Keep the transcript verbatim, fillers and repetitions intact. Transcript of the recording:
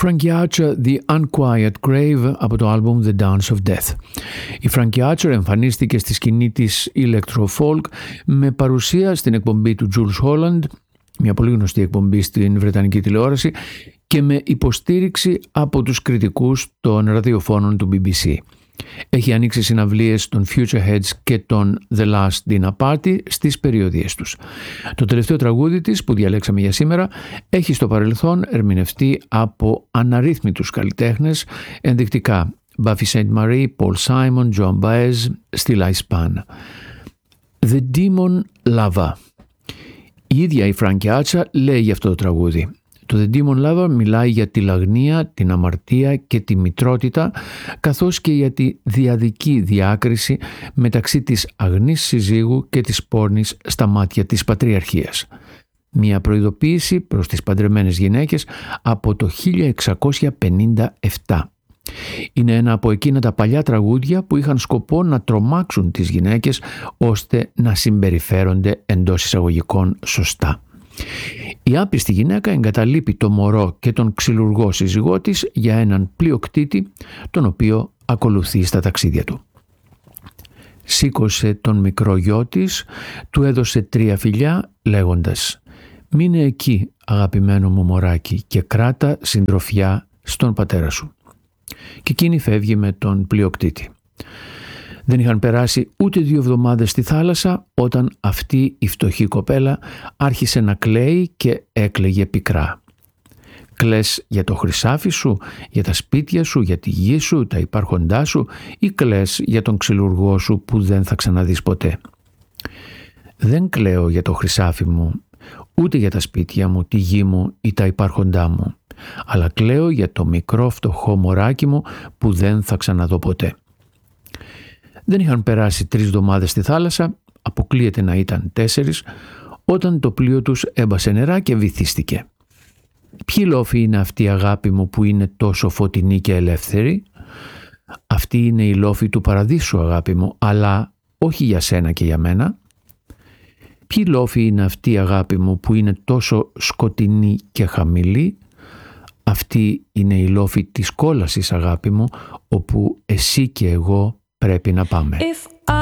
Frankie Archer, The Unquiet Grave από το album The Dance of Death. Η Frankie Archer εμφανίστηκε στη σκηνή της Electro Folk με παρουσία στην εκπομπή του Jules Holland, μια πολύ γνωστή εκπομπή στην Βρετανική τηλεόραση, και με υποστήριξη από τους κριτικούς των ραδιοφώνων του μπι μπι σι. Έχει ανοίξει συναυλίες των Futureheads και των The Last Dinner Party στις περιοδίες τους. Το τελευταίο τραγούδι της που διαλέξαμε για σήμερα έχει στο παρελθόν ερμηνευτεί από αναρρύθμιτους καλλιτέχνες, ενδεικτικά Buffy Sainte-Marie, Paul Simon, Joan Baez, Still I Span. The Demon Lover. Η ίδια η Frankie Archer λέει για αυτό το τραγούδι. Το The Demon Lover μιλάει για τη λαγνία, την αμαρτία και τη μητρότητα, καθώς και για τη διαδική διάκριση μεταξύ της αγνής συζύγου και της πόρνης στα μάτια της πατριαρχίας. Μια προειδοποίηση προς τις παντρεμένες γυναίκες από το χίλια εξακόσια πενήντα επτά. Είναι ένα από εκείνα τα παλιά τραγούδια που είχαν σκοπό να τρομάξουν τις γυναίκες ώστε να συμπεριφέρονται εντός εισαγωγικών σωστά. Η άπιστη γυναίκα εγκαταλείπει το μωρό και τον ξυλουργό σύζυγό της για έναν πλειοκτήτη, τον οποίο ακολουθεί στα ταξίδια του. Σήκωσε τον μικρό γιο της, του έδωσε τρία φιλιά λέγοντας «Μείνε εκεί, αγαπημένο μου μωράκι, και κράτα συντροφιά στον πατέρα σου». Και εκείνη φεύγει με τον πλειοκτήτη. Δεν είχαν περάσει ούτε δύο εβδομάδες στη θάλασσα όταν αυτή η φτωχή κοπέλα άρχισε να κλαίει και έκλαιγε πικρά. Κλαις για το χρυσάφι σου, για τα σπίτια σου, για τη γη σου, τα υπάρχοντά σου, ή κλαις για τον ξυλουργό σου που δεν θα ξαναδείς ποτέ? Δεν κλαίω για το χρυσάφι μου, ούτε για τα σπίτια μου, τη γη μου ή τα υπάρχοντά μου, αλλά κλαίω για το μικρό φτωχό μωράκι μου που δεν θα ξαναδώ ποτέ. Δεν είχαν περάσει τρεις εβδομάδες στη θάλασσα, αποκλείεται να ήταν τέσσερις, όταν το πλοίο τους έμπασε νερά και βυθίστηκε. Ποιοι λόφοι είναι αυτή η αγάπη μου που είναι τόσο φωτεινή και ελεύθερη? Αυτή είναι η λόφοι του παραδείσου, αγάπη μου, αλλά όχι για σένα και για μένα. Ποιοι λόφοι είναι αυτή η αγάπη μου που είναι τόσο σκοτεινή και χαμηλή? Αυτή είναι η λόφοι της κόλασης, αγάπη μου, όπου εσύ και εγώ πρέπει να πάμε. If I